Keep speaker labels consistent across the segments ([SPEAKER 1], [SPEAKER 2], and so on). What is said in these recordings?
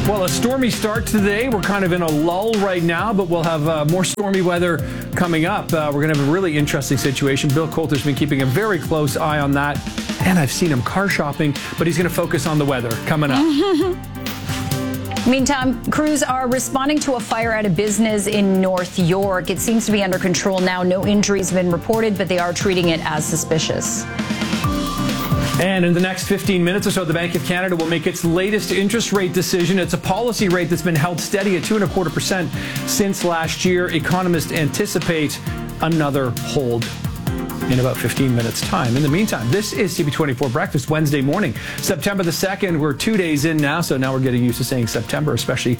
[SPEAKER 1] Well, a stormy start today. We're kind of in a lull right now, but we'll have more stormy weather coming up. We're going to have a really interesting situation. Bill Coulter's been keeping a very close eye on that, and I've seen him car shopping, but he's going to focus on the weather coming up.
[SPEAKER 2] Meantime, crews are responding to a fire at a business in North York. It seems to be under control now. No injuries have been reported, but they are treating it as suspicious.
[SPEAKER 1] And in the next 15 minutes or so, the Bank of Canada will make its latest interest rate decision. It's a policy rate that's been held steady at 2.25% since last year. Economists anticipate another hold in about 15 minutes' time. In the meantime, this is CP24 Breakfast, Wednesday morning, September the 2nd. We're 2 days in now, so now we're getting used to saying September, especially,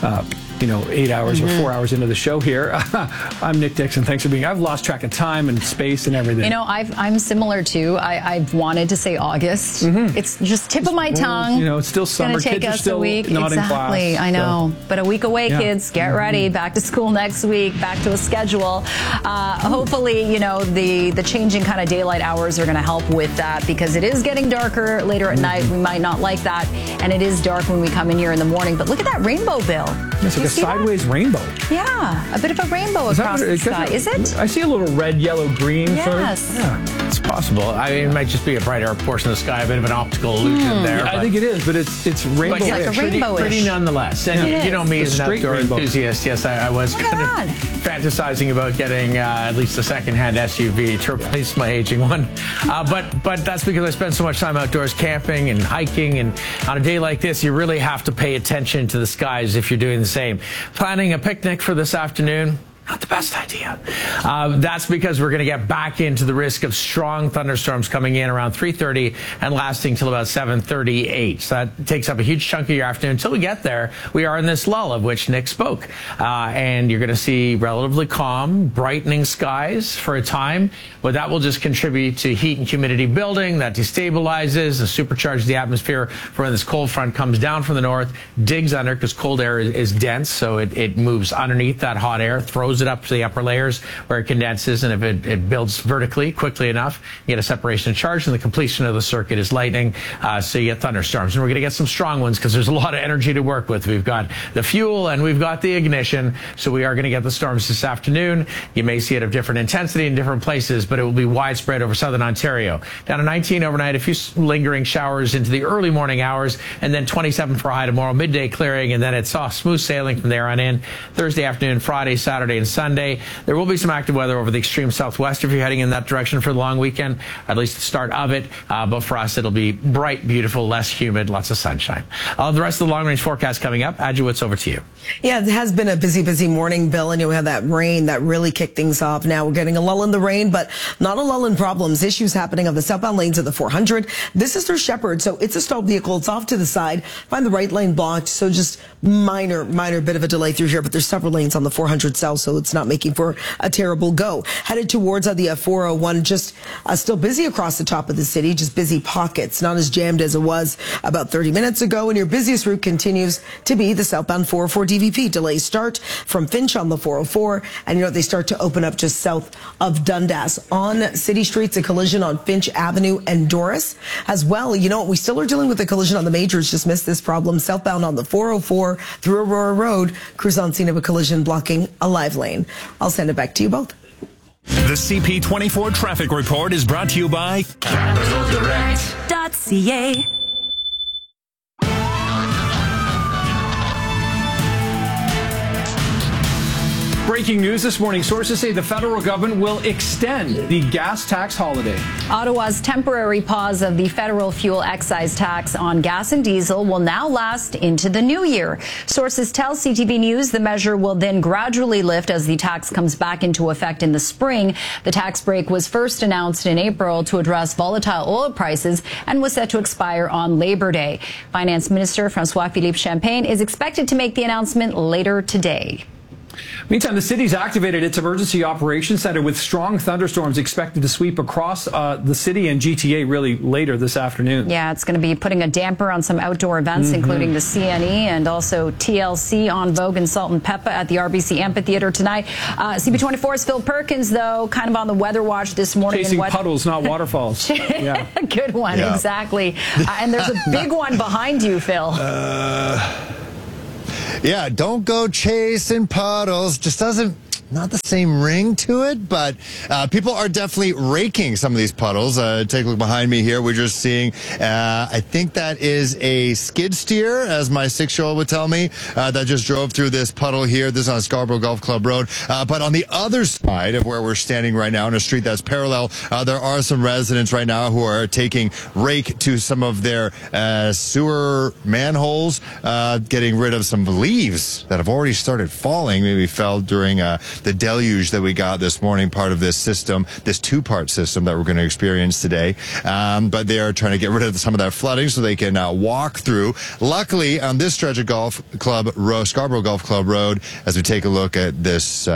[SPEAKER 1] 8 hours or 4 hours into the show here. I'm Nick Dixon. Thanks for being here. I've lost track of time and space and everything.
[SPEAKER 2] I'm similar too. I've wanted to say August. It's just tip of my tongue.
[SPEAKER 1] It's still summer.
[SPEAKER 2] It's going to take us a week.
[SPEAKER 1] Not
[SPEAKER 2] exactly.
[SPEAKER 1] in class,
[SPEAKER 2] I know. So. But a week away, kids. Get ready. Back to school next week. Back to a schedule. Hopefully, the changing kind of daylight hours are going to help with that, because it is getting darker later at night. We might not like that. And it is dark when we come in here in the morning. But look at that rainbow, Bill.
[SPEAKER 1] It's like a sideways rainbow.
[SPEAKER 2] Yeah, a bit of a rainbow across the sky. Is it?
[SPEAKER 1] I see a little red, yellow, green.
[SPEAKER 2] Yes.
[SPEAKER 1] Sort of. Yeah.
[SPEAKER 3] It's possible. I mean, it might just be a brighter portion of the sky, a bit of an optical illusion there.
[SPEAKER 1] I think it is, but it's rainbow.
[SPEAKER 2] It's like a rainbow-ish.
[SPEAKER 3] Pretty nonetheless. And you know me as an outdoor enthusiast. Yes, I was kind of fantasizing about getting at least a second-hand SUV to replace my aging one. But that's because I spend so much time outdoors camping and hiking. And on a day like this, you really have to pay attention to the skies if you're doing the same. Planning a picnic for this afternoon? Not the best idea. That's because we're going to get back into the risk of strong thunderstorms coming in around 3:30 and lasting till about 7:38. So that takes up a huge chunk of your afternoon. Until we get there, we are in this lull of which Nick spoke. And you're going to see relatively calm, brightening skies for a time, but that will just contribute to heat and humidity building. That destabilizes and supercharges the atmosphere for when this cold front comes down from the north, digs under, because cold air is dense, so it moves underneath that hot air, throws it up to the upper layers where it condenses, and if it builds vertically quickly enough, you get a separation of charge, and the completion of the circuit is lightning, so you get thunderstorms. And we're going to get some strong ones because there's a lot of energy to work with. We've got the fuel and we've got the ignition, so we are going to get the storms this afternoon. You may see it of different intensity in different places, but it will be widespread over southern Ontario. Down to 19 overnight, a few lingering showers into the early morning hours, and then 27 for a high tomorrow, midday clearing, and then it's soft, smooth sailing from there on in. Thursday afternoon, Friday, Saturday, and Sunday. There will be some active weather over the extreme southwest if you're heading in that direction for the long weekend, at least the start of it. But for us, it'll be bright, beautiful, less humid, lots of sunshine. The rest of the long-range forecast coming up. Adju, it's over to you.
[SPEAKER 4] Yeah, it has been a busy morning, Bill, and we had that rain that really kicked things off. Now we're getting a lull in the rain, but not a lull in problems. Issues happening on the southbound lanes of the 400. This is through Shepherd, so it's a stalled vehicle. It's off to the side. Find the right lane blocked, so just minor bit of a delay through here, but there's several lanes on the 400 south, so it's not making for a terrible go. Headed towards the 401, just still busy across the top of the city, just busy pockets, not as jammed as it was about 30 minutes ago. And your busiest route continues to be the southbound 404 DVP. Delays start from Finch on the 404, and they start to open up just south of Dundas. On city streets, a collision on Finch Avenue and Doris as well. We still are dealing with a collision on the majors, just missed this problem. Southbound on the 404 through Aurora Road, crews on scene of a collision blocking a live lane. I'll send it back to you both.
[SPEAKER 5] The CP24 traffic report is brought to you by
[SPEAKER 6] CapitalDirect.ca.
[SPEAKER 1] Breaking news this morning. Sources say the federal government will extend the gas tax holiday.
[SPEAKER 2] Ottawa's temporary pause of the federal fuel excise tax on gas and diesel will now last into the new year. Sources tell CTV News the measure will then gradually lift as the tax comes back into effect in the spring. The tax break was first announced in April to address volatile oil prices and was set to expire on Labor Day. Finance Minister François-Philippe Champagne is expected to make the announcement later today.
[SPEAKER 1] Meantime, the city's activated its emergency operations center with strong thunderstorms expected to sweep across the city and GTA really later this afternoon.
[SPEAKER 2] Yeah, it's going to be putting a damper on some outdoor events, including the CNE and also TLC on Vogue and Salt and Peppa at the RBC Amphitheater tonight. CP24's Phil Perkins, though, kind of on the weather watch this morning.
[SPEAKER 1] Chasing puddles, not waterfalls. Yeah.
[SPEAKER 2] Good one, exactly. And there's a big one behind you, Phil.
[SPEAKER 6] Yeah, don't go chasing puddles. Just doesn't. Not the same ring to it, but people are definitely raking some of these puddles. Take a look behind me here. We're just seeing, I think that is a skid steer, as my 6-year-old would tell me, that just drove through this puddle here. This is on Scarborough Golf Club Road. But on the other side of where we're standing right now, in a street that's parallel, there are some residents right now who are taking rake to some of their sewer manholes, getting rid of some leaves that have already started falling, maybe fell during the deluge that we got this morning, part of this system, this 2-part system that we're going to experience today. But they are trying to get rid of some of that flooding so they can walk through. Luckily, on this stretch of Golf Club Road, Scarborough Golf Club Road, as we take a look at this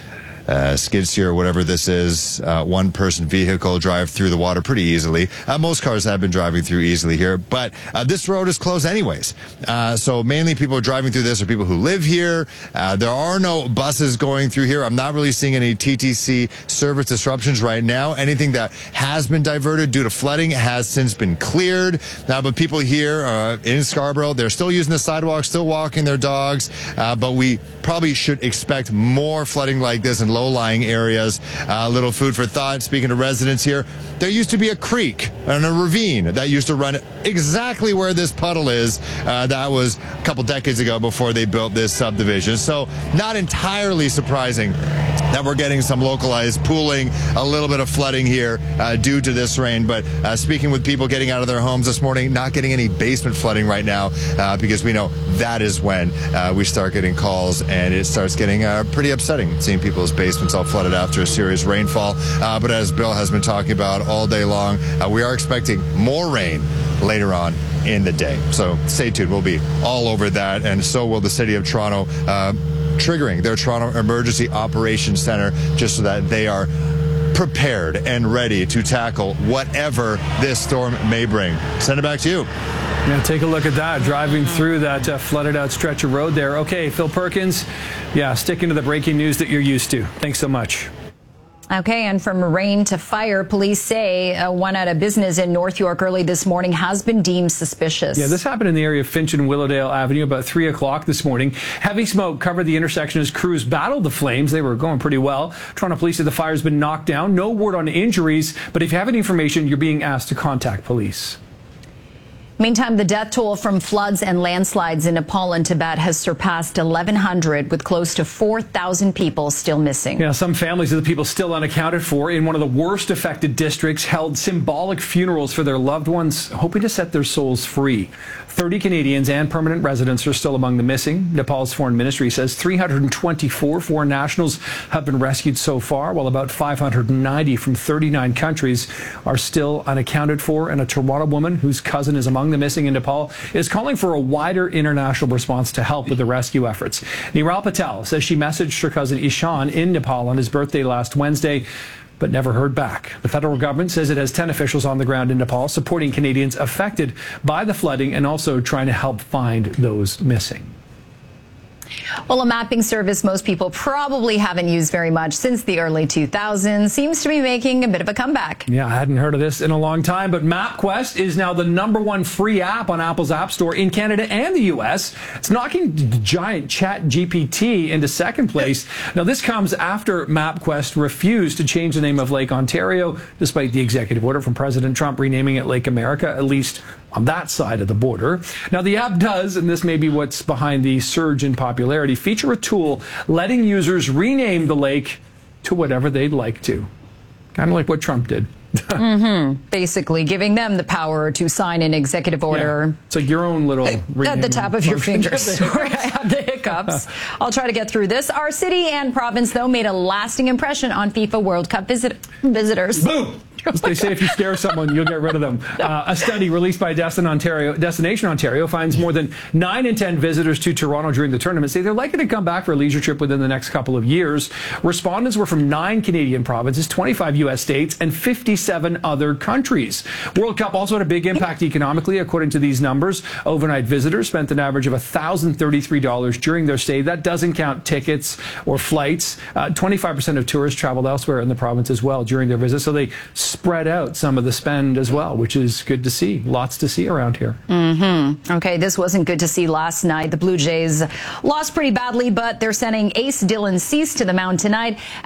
[SPEAKER 6] skid steer or whatever this is, one-person vehicle drive through the water pretty easily. Most cars have been driving through easily here, but this road is closed anyways. So mainly people are driving through this are people who live here. There are no buses going through here. I'm not really seeing any TTC service disruptions right now. Anything that has been diverted due to flooding has since been cleared. But people here in Scarborough, they're still using the sidewalk, still walking their dogs, but we probably should expect more flooding like this in low-lying areas. Little food for thought. Speaking to residents here, there used to be a creek and a ravine that used to run exactly where this puddle is. That was a couple decades ago before they built this subdivision. So not entirely surprising that we're getting some localized pooling, a little bit of flooding here due to this rain. But speaking with people getting out of their homes this morning, not getting any basement flooding right now because we know that is when we start getting calls and it starts getting pretty upsetting, seeing people's basements all flooded after a serious rainfall. But as Bill has been talking about all day long, we are expecting more rain later on in the day. So stay tuned. We'll be all over that, and so will the City of Toronto, triggering their Toronto Emergency Operations Center just so that they are prepared and ready to tackle whatever this storm may bring. Send it back to you.
[SPEAKER 1] Yeah, take a look at that, driving through that flooded out stretch of road there. Okay, Phil Perkins, sticking to the breaking news that you're used to. Thanks so much.
[SPEAKER 2] Okay, and from rain to fire, police say one at a business in North York early this morning has been deemed suspicious.
[SPEAKER 1] Yeah, this happened in the area of Finch and Willowdale Avenue about 3 o'clock this morning. Heavy smoke covered the intersection as crews battled the flames. They were going pretty well. Toronto police say the fire's been knocked down. No word on injuries, but if you have any information, you're being asked to contact police.
[SPEAKER 2] Meantime, the death toll from floods and landslides in Nepal and Tibet has surpassed 1,100, with close to 4,000 people still missing.
[SPEAKER 1] Yeah, some families of the people still unaccounted for in one of the worst affected districts held symbolic funerals for their loved ones, hoping to set their souls free. 30 Canadians and permanent residents are still among the missing. Nepal's foreign ministry says 324 foreign nationals have been rescued so far, while about 590 from 39 countries are still unaccounted for. And a Toronto woman whose cousin is among the missing in Nepal is calling for a wider international response to help with the rescue efforts. Niral Patel says she messaged her cousin Ishan in Nepal on his birthday last Wednesday, but never heard back. The federal government says it has 10 officials on the ground in Nepal supporting Canadians affected by the flooding and also trying to help find those missing.
[SPEAKER 2] Well, a mapping service most people probably haven't used very much since the early 2000s seems to be making a bit of a comeback.
[SPEAKER 1] Yeah, I hadn't heard of this in a long time, but MapQuest is now the #1 free app on Apple's App Store in Canada and the U.S. It's knocking the giant ChatGPT into second place. Now, this comes after MapQuest refused to change the name of Lake Ontario, despite the executive order from President Trump renaming it Lake America, at least on that side of the border. Now, the app does, and this may be what's behind the surge in popularity, feature a tool letting users rename the lake to whatever they'd like to. Kind of like what Trump did.
[SPEAKER 2] Basically giving them the power to sign an executive order.
[SPEAKER 1] Yeah. It's like your own little
[SPEAKER 2] at the tap of your fingers. Sorry, I have the hiccups. I'll try to get through this. Our city and province, though, made a lasting impression on FIFA World Cup visitors.
[SPEAKER 1] Boom! They say if you scare someone, you'll get rid of them. A study released by Destination Ontario finds more than 9 in 10 visitors to Toronto during the tournament say they're likely to come back for a leisure trip within the next couple of years. Respondents were from 9 Canadian provinces, 25 U.S. states, and 57 other countries. World Cup also had a big impact economically, according to these numbers. Overnight visitors spent an average of $1,033 during their stay. That doesn't count tickets or flights. 25% of tourists traveled elsewhere in the province as well during their visit, so they spread out some of the spend as well, which is good to see. Lots to see around here.
[SPEAKER 2] Okay, this wasn't good to see last night. The Blue Jays lost pretty badly, but they're sending ace Dylan Cease to the mound tonight